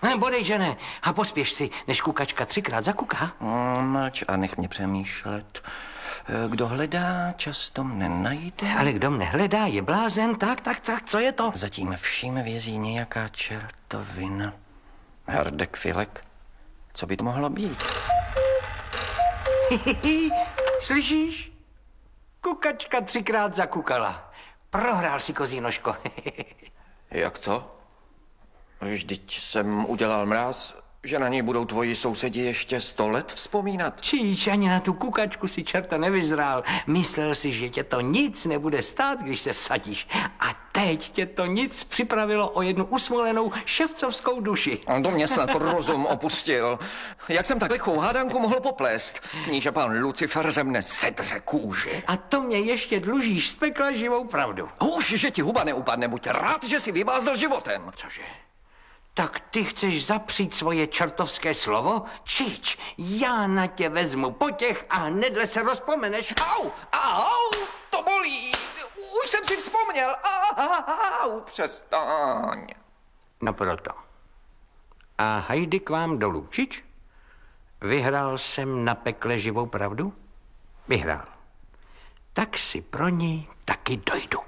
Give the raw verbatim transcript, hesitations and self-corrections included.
Bodej, že ne. A pospěš si, než kukačka třikrát zakuká. Mm, mlč a nech mě přemýšlet. Kdo hledá, často nenajde. Ale kdo mne hledá, je blázen. Tak, tak, tak, co je to? Zatím vším vězí nějaká čertovina. Hardek Filek. Co by to mohlo být? Slyšíš? Kukačka třikrát zakukala. Prohrál si, kozí nožko. Jak to? Vždyť jsem udělal mráz, že na něj budou tvoji sousedi ještě sto let vzpomínat. Číč, ani na tu kukačku si čerta nevyzrál. Myslel si, že tě to nic nebude stát, když se vsadíš. A teď tě to nic připravilo o jednu usmolenou ševcovskou duši. A to mě snad rozum opustil. Jak jsem tak lichou hádanku mohl poplést? Kníže pan Lucifer ze mne sedře kůži. A to mě ještě dlužíš z pekla živou pravdu. Už, že ti huba neupadne, buď rád, že si vymázl životem. Cože? Tak ty chceš zapřít svoje čertovské slovo? Čič, já na tě vezmu potěch a hnedle se rozpomeneš. Au, au, to bolí. Už jsem si vzpomněl. Au, přestaň. No proto. A hajdy k vám dolů, čič? Vyhrál jsem na pekle živou pravdu? Vyhrál. Tak si pro ní taky dojdu.